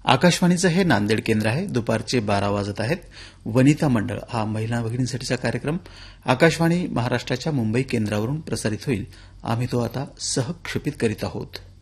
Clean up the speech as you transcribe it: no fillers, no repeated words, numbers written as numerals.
आकाशवाणीचं हे नांदेड केंद्र आहे. दुपारचे 12 वाजत आहेत. वनिता मंडळ हा महिला भगिनींसाठीचा कार्यक्रम आकाशवाणी महाराष्ट्राच्या मुंबई केंद्रावरून प्रसारित होईल. आम्ही तो आता सहक्षेपित करीत आहोत.